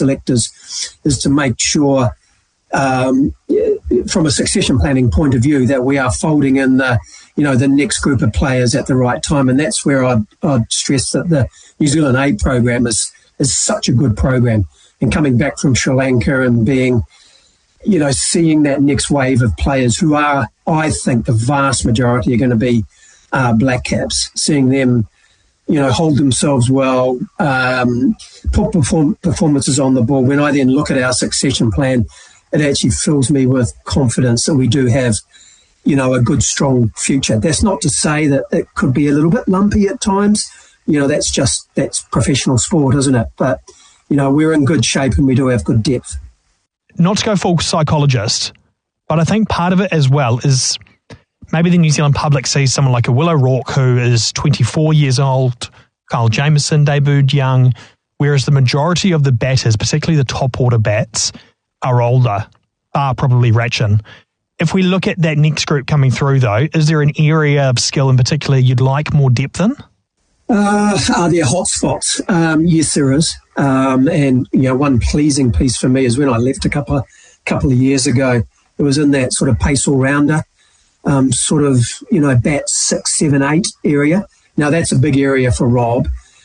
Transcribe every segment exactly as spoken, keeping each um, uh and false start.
selectors is to make sure, um, from a succession planning point of view, that we are folding in the, you know, the next group of players at the right time. And that's where I'd, I'd stress that the New Zealand A program is, is such a good program. And coming back from Sri Lanka and being, you know, seeing that next wave of players who are, I think the vast majority are going to be uh, Black Caps, seeing them, you know, hold themselves well, um, put perform- performances on the ball. When I then look at our succession plan, it actually fills me with confidence that we do have, you know, a good, strong future. That's not to say that it could be a little bit lumpy at times. You know, that's just, that's professional sport, isn't it? But, you know, we're in good shape and we do have good depth. Not to go full psychologist, but I think part of it as well is maybe the New Zealand public sees someone like a Will O'Rourke who is twenty-four years old, Kyle Jamieson debuted young, whereas the majority of the batters, particularly the top order bats, are older, are probably Ratchin. If we look at that next group coming through though, is there an area of skill in particular you'd like more depth in? Uh, are there hotspots? Um, yes, there is. Um, and, you know, one pleasing piece for me is when I left a couple of, couple of years ago, it was in that sort of pace all-rounder, um, sort of, you know, bat six, seven, eight area. Now, that's a big area for Rob.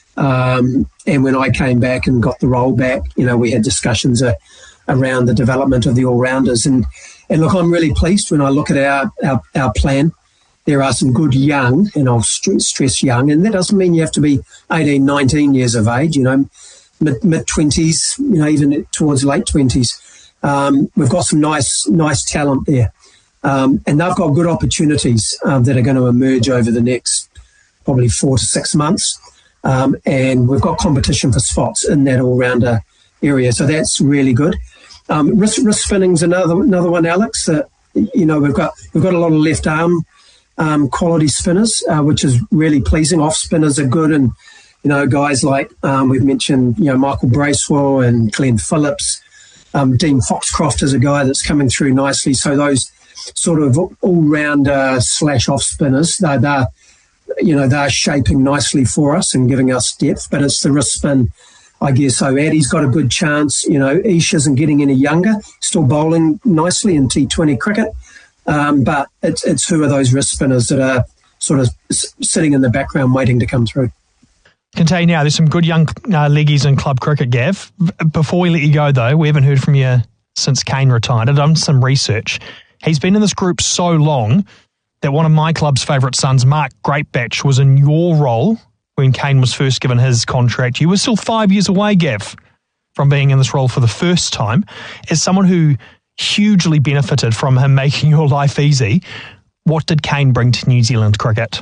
Um, and when I came back and got the role back, you know, we had discussions uh, around the development of the all-rounders. And, and look, I'm really pleased when I look at our, our, our plan. There are some good young, and I'll stress, stress young, and that doesn't mean you have to be eighteen, nineteen years of age, you know, mid, mid-twenties, you know, even towards late twenties. Um, we've got some nice nice talent there. Um, and they've got good opportunities um, that are going to emerge over the next probably four to six months. Um, and we've got competition for spots in that all-rounder area, so that's really good. Um, wrist, wrist spinning's another another one, Alex. That, you know, we've got we've got a lot of left arm Um, quality spinners, uh, which is really pleasing. Off spinners are good, and you know, guys like um, we've mentioned, you know, Michael Bracewell and Glenn Phillips. Um, Dean Foxcroft is a guy that's coming through nicely. So those sort of all-rounder slash off spinners, they're, they're you know they're shaping nicely for us and giving us depth. But it's the wrist spin, I guess. So Addy's got a good chance. You know, Ish isn't getting any younger, still bowling nicely in T twenty cricket. Um, but it's, it's who are those wrist spinners that are sort of s- sitting in the background waiting to come through. I can tell you now, there's some good young uh, leggies in club cricket, Gav. Before we let you go, though, we haven't heard from you since Kane retired. I've done some research. He's been in this group so long that one of my club's favourite sons, Mark Greatbatch, was in your role when Kane was first given his contract. You were still five years away, Gav, from being in this role for the first time. As someone who hugely benefited from him making your life easy, what did Kane bring to New Zealand cricket?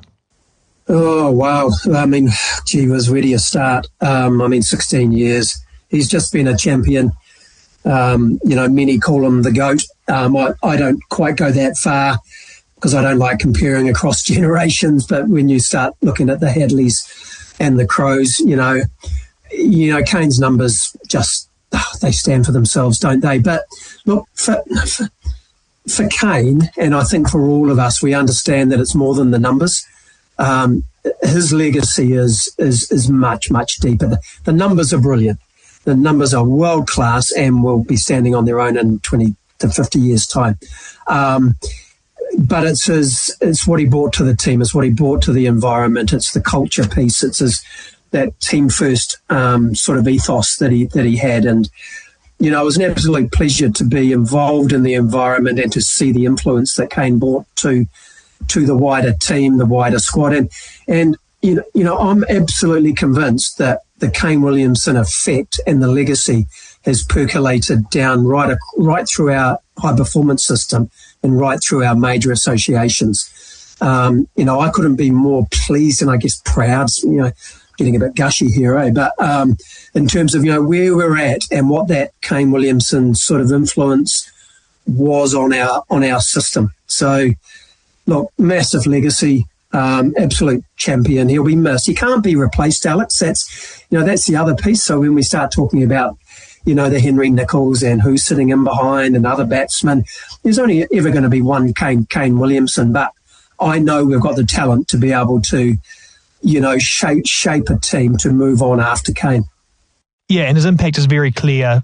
Oh, wow. I mean, gee whiz, where do you start? Um, I mean, sixteen years. He's just been a champion. Um, you know, many call him the GOAT. Um, I, I don't quite go that far because I don't like comparing across generations, but when you start looking at the Hadleys and the Crows, you know, you know, Kane's numbers just, they stand for themselves, don't they? But look, for, for, for Kane, and I think for all of us, we understand that it's more than the numbers. Um, his legacy is is is much, much deeper. The, the numbers are brilliant. The numbers are world-class and will be standing on their own in twenty to fifty years' time. Um, but it's his, it's what he brought to the team. It's what he brought to the environment. It's the culture piece. It's his that team first um, sort of ethos that he that he had, and you know, it was an absolute pleasure to be involved in the environment and to see the influence that Kane brought to to the wider team, the wider squad, and and you know, you know, I'm absolutely convinced that the Kane Williamson effect and the legacy has percolated down right right through our high performance system and right through our major associations. Um, you know, I couldn't be more pleased and I guess proud. You know. Getting a bit gushy here, eh? But um, in terms of, you know, where we're at and what that Kane Williamson sort of influence was on our on our system. So, look, massive legacy, um, absolute champion. He'll be missed. He can't be replaced, Alex. That's, you know, that's the other piece. So when we start talking about, you know, the Henry Nicholls and who's sitting in behind and other batsmen, there's only ever going to be one Kane Kane Williamson. But I know we've got the talent to be able to, you know, shape shape a team to move on after Kane. Yeah, and his impact is very clear